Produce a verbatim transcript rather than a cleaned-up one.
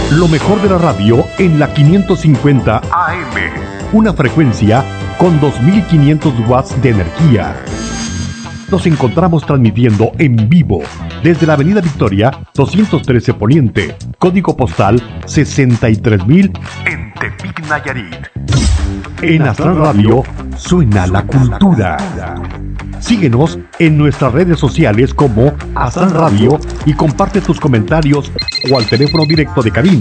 Lo mejor de la radio en la quinientos cincuenta A M. Una frecuencia con dos mil quinientos watts de energía. Nos encontramos transmitiendo en vivo desde la Avenida Victoria doscientos trece Poniente, código postal sesenta y tres mil en Tepic, Nayarit. En Astral Radio suena la cultura. Síguenos en nuestras redes sociales como Astral Radio y comparte tus comentarios o al teléfono directo de cabina